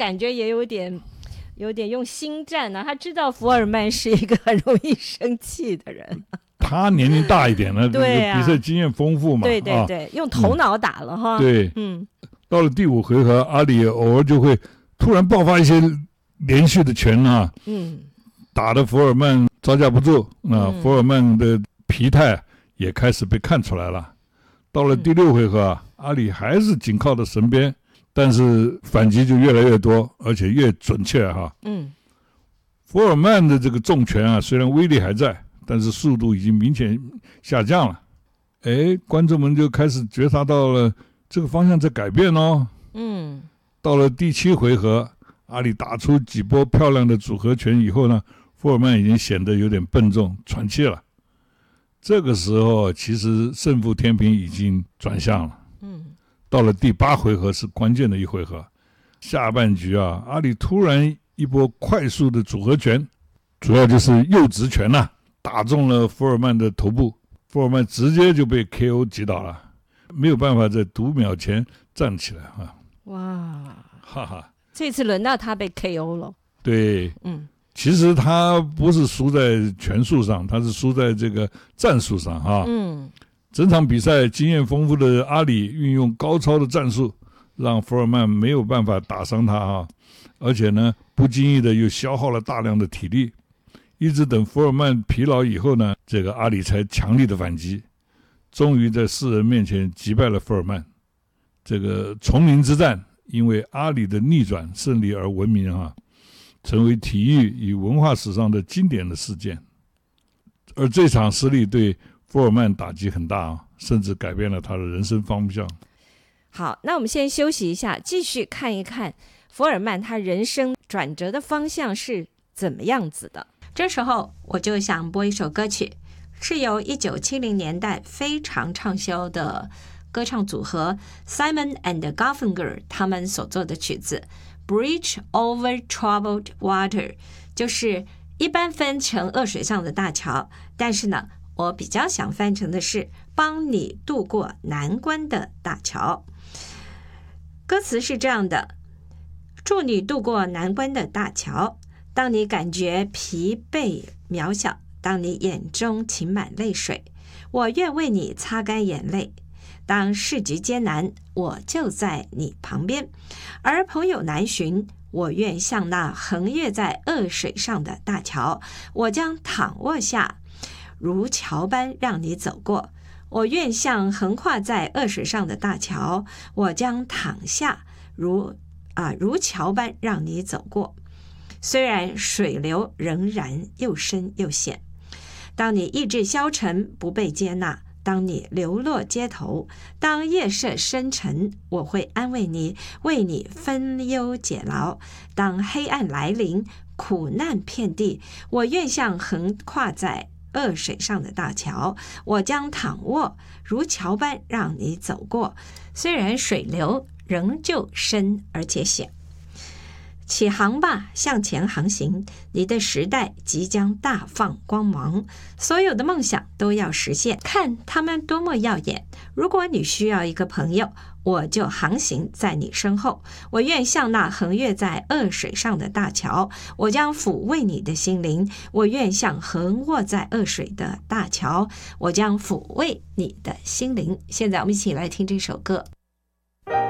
感觉也有点用心战啊，他知道福尔曼是一个很容易生气的人。 他年龄大一点了， 对啊， 比赛经验丰富嘛， 对对对，用头脑打了哈。 对，到了第5回合，阿里偶尔就会突然爆发一些连续的拳啊，打得福尔曼招架不住，福尔曼的疲态也开始被看出来了。到了第6回合，阿里还是紧靠着绳边，但是反击就越来越多，而且越准确哈。福尔曼的这个重拳啊，虽然威力还在，但是速度已经明显下降了。观众们就开始觉察到了这个方向在改变哦。到了第7回合，阿里打出几波漂亮的组合拳以后呢，福尔曼已经显得有点笨重喘气了。这个时候其实胜负天平已经转向了。到了第8回合是关键的一回合，下半局啊，阿里突然一波快速的组合拳，主要就是右直拳打中了福尔曼的头部，福尔曼直接就被 KO 击倒了，没有办法在读秒前站起来啊！ 哇， 哈哈， 这次轮到他被 KO 了。 对，其实他不是输在拳术上，他是输在这个战术上哈。整场比赛经验丰富的阿里运用高超的战术，让福尔曼没有办法打伤他啊，而且呢，不经意的又消耗了大量的体力。一直等福尔曼疲劳以后呢，这个阿里才强力的反击，终于在世人面前击败了福尔曼。这个丛林之战因为阿里的逆转胜利而闻名啊，成为体育与文化史上的经典的事件。而这场失利对福尔曼打击很大啊，甚至改变了他的人生方向。 好，那我们先休息一下，继续看一看福尔曼他人生转折的方向是怎么样子的。 这时候我就想播一首歌曲，是由1970年代非常畅销的歌唱组合 Simon and Garfunkel 他们所做的曲子 Bridge over Troubled Water， 就是一般翻成恶水上的大桥，但是呢，我比较想翻成的是帮你渡过难关的大桥。歌词是这样的：祝你渡过难关的大桥，当你感觉疲惫渺小，当你眼中噙满泪水，我愿为你擦干眼泪。当市局艰难，我就在你旁边；而朋友难寻，我愿像那横越在恶水上的大桥，我将躺卧下，如桥般让你走过。我愿像横跨在恶水上的大桥，我将躺下，如桥般让你走过。虽然水流仍然又深又险，当你意志消沉不被接纳，当你流落街头，当夜色深沉，我会安慰你，为你分忧解劳。当黑暗来临，苦难遍地，我愿像横跨在恶水上的大桥，我将躺卧，如桥般让你走过。虽然水流仍旧深而且险。起航吧，向前航行，你的时代即将大放光芒，所有的梦想都要实现，看他们多么耀眼。如果你需要一个朋友，我就航行在你身后，我愿像那横越在恶水上的大桥，我将抚慰你的心灵。我愿像横卧在恶水的大桥，我将抚慰你的心灵。现在我们一起来听这首歌。